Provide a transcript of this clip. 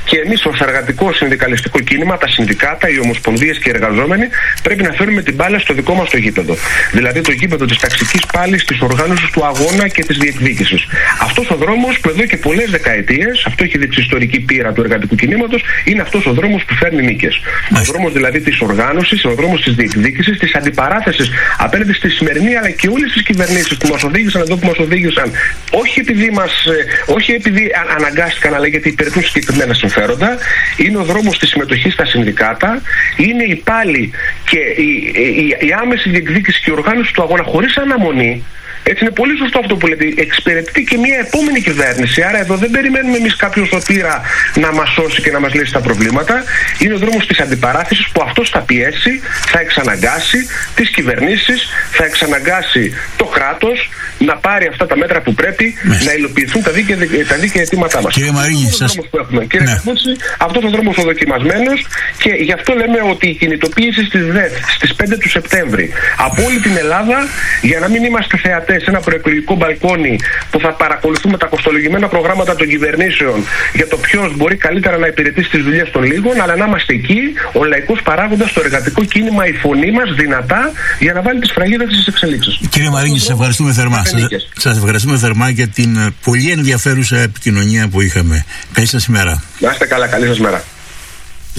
Και εμείς ως εργατικό συνδικαλιστικό κίνημα, τα συνδικάτα, οι ομοσπονδίες και οι εργαζόμενοι, πρέπει να φέρουμε την μπάλα στο δικό μας το γήπεδο. Δηλαδή το γήπεδο της ταξικής πάλης, της οργάνωσης του αγώνα και της διεκδίκησης. Αυτός ο δρόμος που εδώ και πολλές δεκαετίες, αυτό έχει δείξει η ιστορική πείρα του εργατικού κινήματος, είναι αυτός ο δρόμος που φέρνει νίκες. Ο δρόμος δηλαδή της οργάνωσης, ο δρόμος της διεκδίκησης, της αντιπαράθεσης απέναντι στη σημερινή αλλά και όλες τις κυβερνήσεις που μας οδήγησαν εδώ που μας οδήγησαν, όχι επειδή αναγκάστηκαν, αλλά γιατί υπηρετούν συγκεκριμένα συμφέροντα. Είναι ο δρόμος της συμμετοχής στα συνδικάτα, είναι η πάλη και η άμεση διεκδίκηση και η οργάνωση του αγώνα χωρίς αναμονή. Έτσι είναι πολύ σωστό αυτό που λέτε. Εξυπηρετεί και μια επόμενη κυβέρνηση. Άρα εδώ δεν περιμένουμε εμείς κάποιον σωτήρα να μας σώσει και να μας λύσει τα προβλήματα. Είναι ο δρόμος της αντιπαράθεσης που αυτός θα πιέσει, θα εξαναγκάσει τις κυβερνήσεις, θα εξαναγκάσει το κράτος να πάρει αυτά τα μέτρα που πρέπει να υλοποιηθούν τα δίκαια αιτήματά μας. Κύριε Μαρίνη, κύριε Καπούτση, αυτός ο δρόμος ο δοκιμασμένος, και γι' αυτό λέμε ότι η κινητοποίηση στις ΔΕΘ στις 5 του Σεπτέμβρη από όλη την Ελλάδα, για να μην είμαστε θεατές σε ένα προεκλογικό μπαλκόνι που θα παρακολουθούμε τα κοστολογημένα προγράμματα των κυβερνήσεων για το ποιος μπορεί καλύτερα να υπηρετήσει τις δουλειές των λίγων, αλλά να είμαστε εκεί, ο λαϊκός παράγοντας, το εργατικό κίνημα, η φωνή μας δυνατά για να βάλει τη σφραγίδα στις εξελίξεις. Κύριε Μαρίνη, σας ευχαριστούμε θερμά. Σας ευχαριστούμε θερμά για την πολύ ενδιαφέρουσα επικοινωνία που είχαμε. Καλή σας ημέρα. Να είστε καλά, καλή σας μέρα.